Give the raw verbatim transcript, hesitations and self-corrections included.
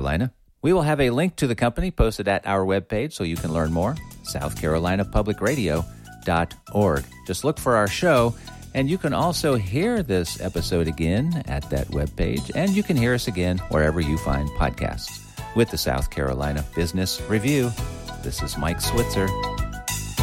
Carolina. We will have a link to the company posted at our webpage so you can learn more, south carolina public radio dot org. Just look for our show, and you can also hear this episode again at that webpage, and you can hear us again wherever you find podcasts. With the South Carolina Business Review, this is Mike Switzer.